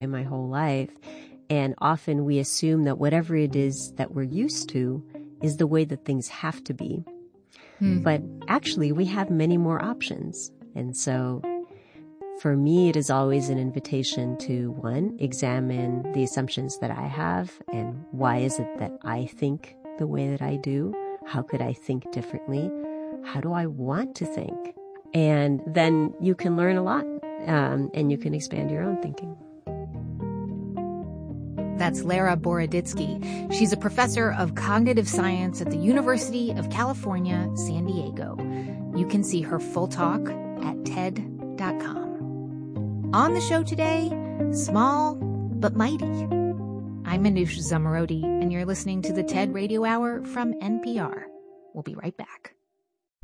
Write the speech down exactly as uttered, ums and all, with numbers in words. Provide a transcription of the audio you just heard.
in my whole life. And often we assume that whatever it is that we're used to is the way that things have to be. Hmm. But actually, we have many more options. And so for me, it is always an invitation to, one, examine the assumptions that I have and why is it that I think the way that I do? How could I think differently? How do I want to think? And then you can learn a lot, um, and you can expand your own thinking. That's Lara Boroditsky. She's a professor of cognitive science at the University of California, San Diego. You can see her full talk at T E D dot com. On the show today, small but mighty. I'm Manoush Zomorodi, and you're listening to the TED Radio Hour from N P R. We'll be right back.